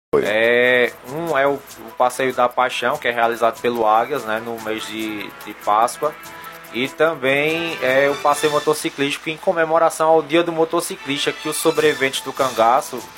Um é o Passeio da Paixão, que é realizado pelo Águias, né, no mês de Páscoa. E também é o passeio motociclístico em comemoração ao Dia do Motociclista, que os sobreviventes do cangaço